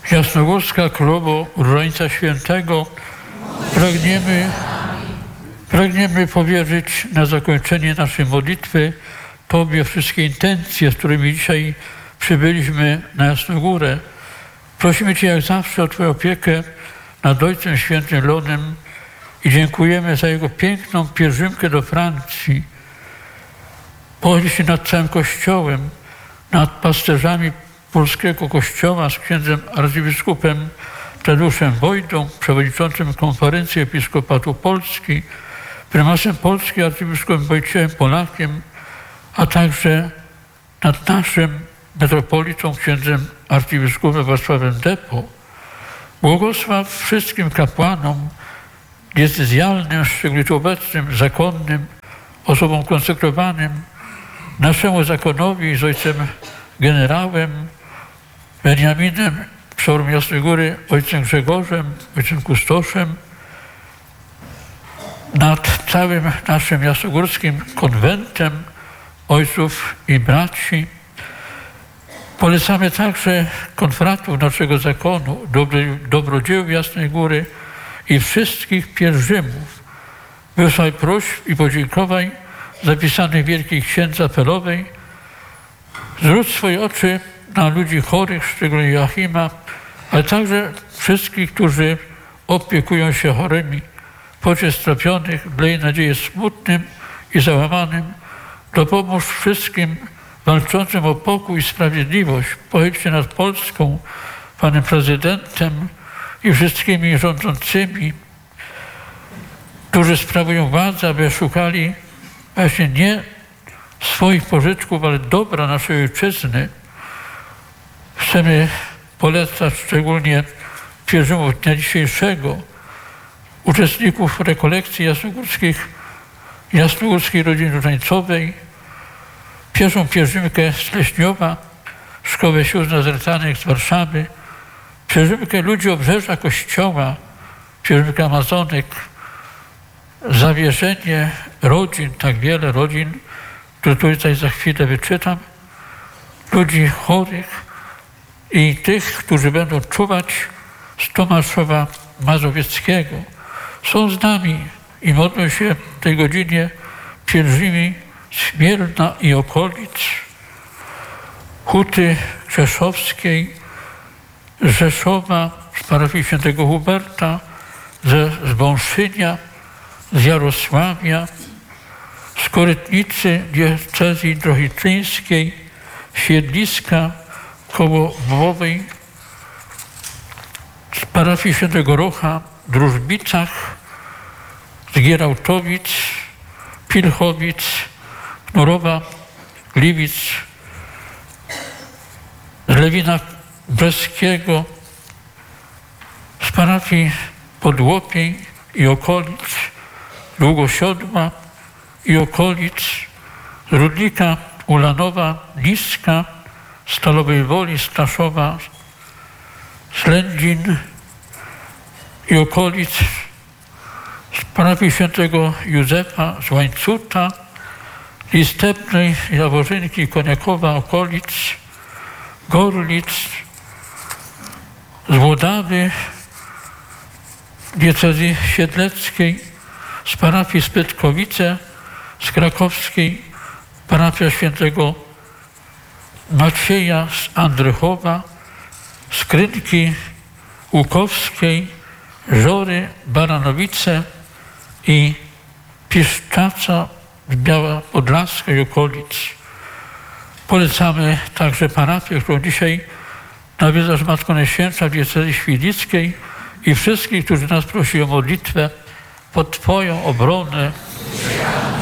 Jasnogórska Królowo Różańca Świętego, pragniemy powierzyć na zakończenie naszej modlitwy Tobie wszystkie intencje, z którymi dzisiaj przybyliśmy na Jasną Górę. Prosimy Cię jak zawsze o Twoją opiekę nad Ojcem Świętym Leonem i dziękujemy za jego piękną pielgrzymkę do Francji. Pochyl się nad całym Kościołem, nad pasterzami polskiego Kościoła z księdzem arcybiskupem Tadeuszem Wojdą, przewodniczącym Konferencji Episkopatu Polski, prymasem Polski arcybiskupem Wojciechem Polakiem, a także nad naszym metropolitą księdzem arcybiskupem Wacławem Depo. Błogosław wszystkim kapłanom diecezjalnym, szczególnie tu obecnym, zakonnym, osobom konsekrowanym, naszemu zakonowi z ojcem generałem Beniaminem, przeorem Jasnej Góry, ojcem Grzegorzem, ojcem Kustoszem, nad całym naszym jasnogórskim konwentem ojców i braci. Polecamy także konfratów naszego zakonu, dobrodziełów Jasnej Góry i wszystkich pielgrzymów. Wysłaj próśb i podziękowań zapisanych w Wielkiej Księdze Apelowej. Zwróć swoje oczy na ludzi chorych, szczególnie Joachima, ale także wszystkich, którzy opiekują się chorymi. Pociesz strapionych, wlej nadzieję smutnym i załamanym. Dopomóż wszystkim walczącym o pokój i sprawiedliwość. Pochyl się nad Polską, panem prezydentem i wszystkimi rządzącymi, którzy sprawują władzę, aby szukali właśnie nie swoich pożytków, ale dobra naszej ojczyzny. Chcemy polecać szczególnie pielgrzymów dnia dzisiejszego, uczestników rekolekcji jasnogórskiej rodziny różańcowej, pierwszą pielgrzymkę z Leśniowa, Szkołę Sióstr Nazaretalnych z Warszawy, pielgrzymkę ludzi Obrzeża Kościoła, pielgrzymkę Amazonek, zawierzenie rodzin, tak wiele rodzin, które tutaj za chwilę wyczytam, ludzi chorych i tych, którzy będą czuwać z Tomaszowa Mazowieckiego. Są z nami i modlą się w tej godzinie pielgrzymi z Mielna i okolic, Huty Krzeszowskiej, z Rzeszowa, z parafii świętego Huberta, z Wąszynia, z Jarosławia, z Korytnicy, diecezji drohiczyńskiej, Siedliska koło Lwowej, z parafii świętego Rocha w Drużbicach, z Gierałtowic, Pilchowic, Knurowa, Gliwic, z Lewina Brzeskiego, z parafii Podłopiej i okolic, Długosiodła i okolic, z Rudnika, Ulanowa, Niska, Stalowej Woli, Staszowa, z Lędzin i okolic, z parafii świętego Józefa, z Łańcuta, z Istebnej, Jaworzynki, Koniakowa, okolic, Gorlic, z Włodawy, diecezji siedleckiej, z parafii Spytkowice, z krakowskiej, parafia świętego Macieja z Andrychowa, z Krynki Łukowskiej, Żory, Baranowice i Piszczaca z Biała Podlaska i okolic. Polecamy także parafię, którą dzisiaj nawiedzasz Matko Najświętsza w diecezji świdnickiej i wszystkich, którzy nas prosili o modlitwę pod Twoją obronę.